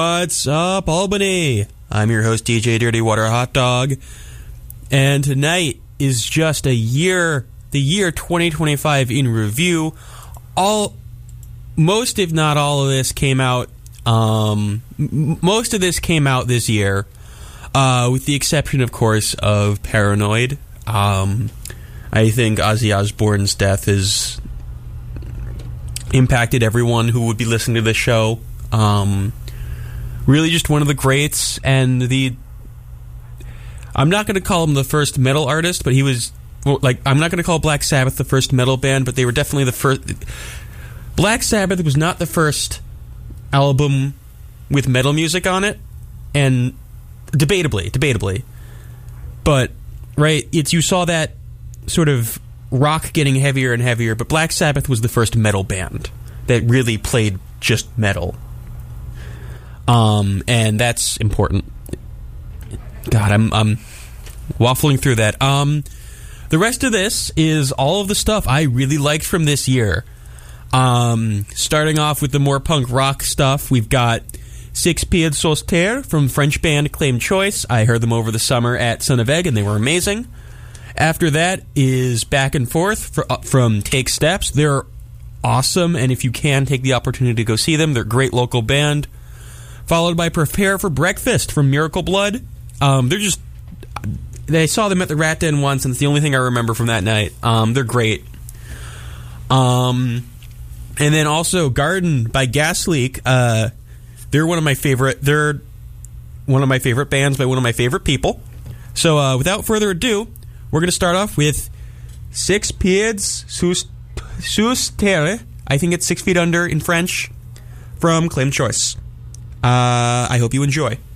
What's up, Albany? I'm your host, DJ Dirty Water Hot Dog, and tonight is just the year 2025 in review. Most, if not all of this came out, most of this came out this year, with the exception, of course, of Paranoid. I think Ozzy Osbourne's death has impacted everyone who would be listening to this show. Really just one of the greats, and I'm not going to call him the first metal artist, but he was, I'm not going to call Black Sabbath the first metal band, but they were definitely the first. Black Sabbath was not the first album with metal music on it, and debatably. But, right, you saw that sort of rock getting heavier and heavier, but Black Sabbath was the first metal band that really played just metal. And that's important. God, I'm waffling through that. The rest of this is all of the stuff I really liked from this year. Starting off with the more punk rock stuff, we've got Six Pieds Sur Terre from French band Claim Choice. I heard them over the summer at Son of Egg, and they were amazing. After that is Back and Forth from Take Steps. They're awesome, and if you can, take the opportunity to go see them. They're a great local band. Followed by Prepare for Breakfast from Miracle Blood. I saw them at the Rat Den once, and it's the only thing I remember from that night. They're great. And then also Garden by Gas Leak. They're one of my favorite bands by one of my favorite people. So without further ado, we're going to start off with Six Pieds Sur Terre. I think it's 6 feet under in French, from Claim Choice. I hope you enjoy.